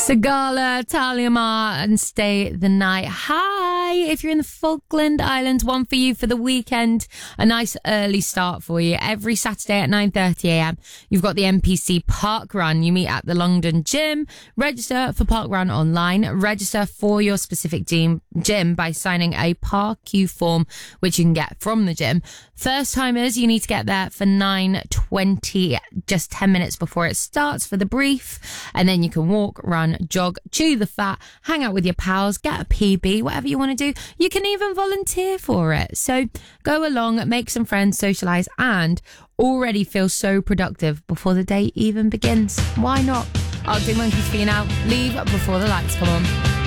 Sagala, Talia Ma, and Stay the Night. Hi, if you're in the Falkland Islands, one for you for the weekend. A nice early start for you. Every Saturday at 9:30am, you've got the NPC Park Run. You meet at the Longdon Gym. Register for Park Run online. Register for your specific gym by signing a Park Q form, which you can get from the gym. First timers, you need to get there for 9:20, just 10 minutes before it starts for the brief. And then you can walk, run, jog, chew the fat, hang out with your pals, get a PB, whatever you want to do. You can even volunteer for it. So go along, make some friends, socialise, and already feel so productive before the day even begins. Why not? Arctic Monkeys for you now. Leave before the lights come on.